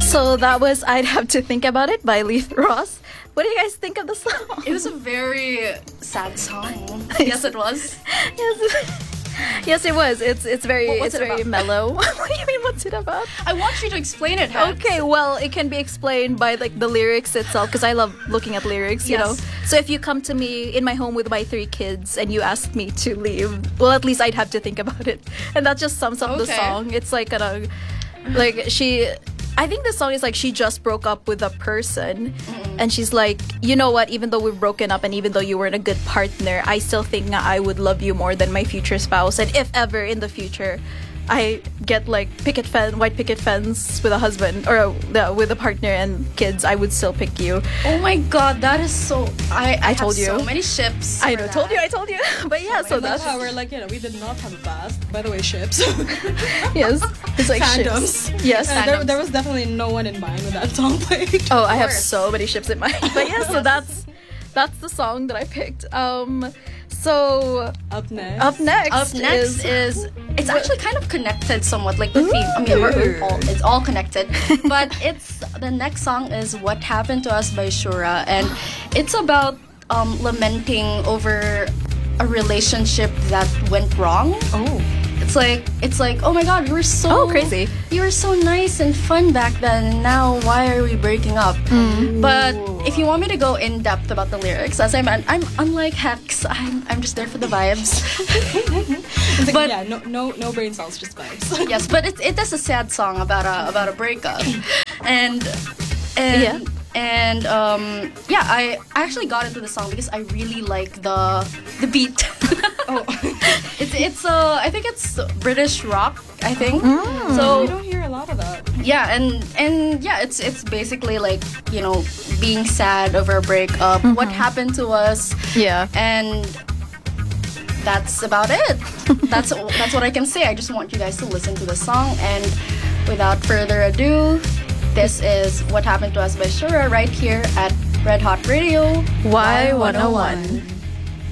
So that was I'd Have to Think About It by Leith Ross. What do you guys think of the song? It was a very sad song. Yes, it was. Yes, it was. It's very What's it very about? mellow. What do you mean? What's it about? I want you to explain it, Hans. Okay, well, it can be explained by like the lyrics itself because I love looking at lyrics, you know. Yes. So if you come to me in my home with my 3 kids and you ask me to leave, well, at least I'd have to think about it, and that just sums up the Okay. song. It's like I think the song is like she just broke up with a person, and she's like, you know what? Even though we've broken up, and even though you weren't a good partner, I still think I would love you more than my future spouse. And if ever in the future, I get like white picket fence with a husband or with a partner and kids, I would still pick you. Oh my god, that is so. I told have you. so many ships. I for know, that. told you. But yeah, so I love that's how we're like, we did not have a past. By the way, ships. yes, it's like Fandoms. ships. Yes. And there was definitely no one in mind when that song played. Oh, I have course. so many ships in mind. But yeah, so that's the song that I picked. So Up next. up next Up next is it's actually kind of connected somewhat, like the theme. I mean, it's all connected, but the next song is "What Happened to Us" by Shura, and it's about lamenting over a relationship that went wrong. Oh. It's like oh my god, Crazy. You were so nice and fun back then. Now why are we breaking up? But if you want me to go in depth about the lyrics, as I'm unlike Hex, I'm just there for the vibes. It's like, but- yeah, no brain cells, just vibes. Yes, but it is a sad song about a breakup, and Yeah. and I actually got into the song because I really like the beat. Oh, it's I think it's British rock, I think. you So don't hear a lot of that. yeah, and yeah, it's basically like, you know, being sad over a breakup, what happened to us, Yeah. and that's about it. That's what I can say. I just want you guys to listen to the song, and without further ado, this is What Happened to Us by Shura right here at Red Hot Radio Y101.